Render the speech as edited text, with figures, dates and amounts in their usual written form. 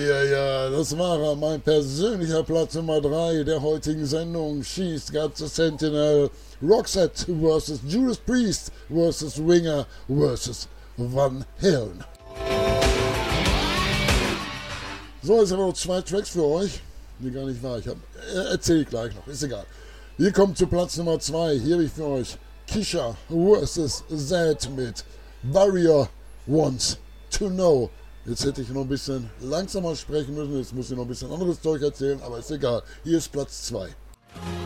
Ja, das war mein persönlicher Platz Nummer 3 der heutigen Sendung. She's Got the Sentinel, Roxette vs. Judas Priest vs. Winger vs. Van Halen. So, jetzt haben wir noch 2 Tracks für euch. Nee, gar nicht wahr. Erzähl ich gleich noch, ist egal. Wir kommen zu Platz Nummer 2. Hier habe ich für euch Kisha vs. Zed mit Warrior Wants to Know. Jetzt hätte ich noch ein bisschen langsamer sprechen müssen, jetzt muss ich noch ein bisschen anderes Zeug erzählen, aber ist egal. Hier ist Platz 2.